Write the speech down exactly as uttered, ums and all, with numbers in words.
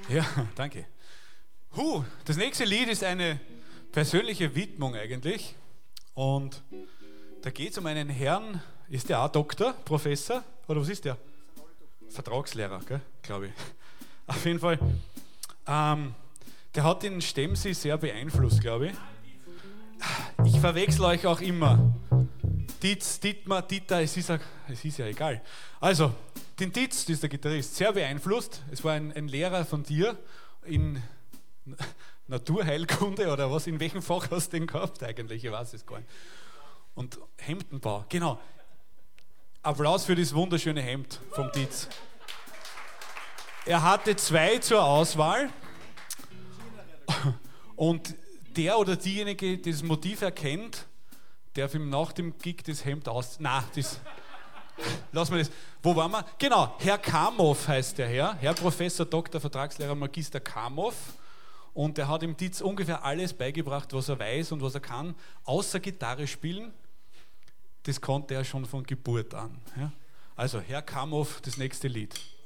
Ja, danke. Huh, das nächste Lied ist eine persönliche Widmung eigentlich. Und da geht es um einen Herrn, ist der auch Doktor, Professor? Oder was ist der? Vertragslehrer, glaube ich. Auf jeden Fall. Ähm, der hat den Stemsi sehr beeinflusst, glaube ich. Ich verwechsel euch auch immer. Dietz, Dietmar, Dieter, es ist, es ist ja egal. Also, den Dietz, das ist der Gitarrist, sehr beeinflusst. Es war ein, ein Lehrer von dir in Naturheilkunde oder was, in welchem Fach hast du den gehabt eigentlich? Ich weiß es gar nicht. Und Hemdenbau, genau. Applaus für das wunderschöne Hemd vom Dietz. Er hatte zwei zur Auswahl und der oder diejenige, die das Motiv erkennt, darf ihm nach dem Gig das Hemd aus... Nein, das... Lassen wir das. Wo waren wir? Genau, Herr Kamow heißt der Herr. Herr Professor, Doktor, Vertragslehrer, Magister Kamow. Und er hat dem Dietz ungefähr alles beigebracht, was er weiß und was er kann, außer Gitarre spielen. Das konnte er schon von Geburt an. Ja? Also, Herr Kamow, das nächste Lied.